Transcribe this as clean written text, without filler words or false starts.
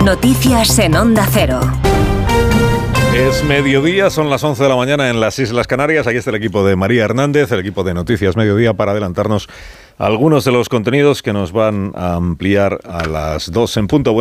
Noticias en Onda Cero. Es mediodía, son las 11 de la mañana en las Islas Canarias. Aquí está el equipo de María Hernández, el equipo de Noticias Mediodía, para adelantarnos algunos de los contenidos que nos van a ampliar a las 2 en punto.